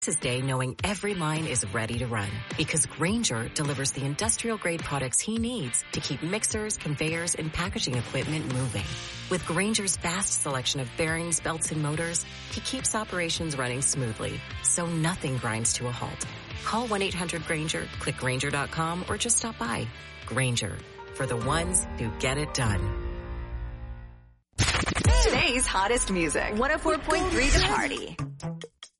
This day knowing every line is ready to run because Grainger delivers the industrial-grade products he needs to keep mixers, conveyors, and packaging equipment moving. With Grainger's vast selection of bearings, belts, and motors, he keeps operations running smoothly, so nothing grinds to a halt. Call 1-800-GRAINGER, click Grainger.com, or just stop by. Grainger, for the ones who get it done. Today's hottest music, 104.3 The Party.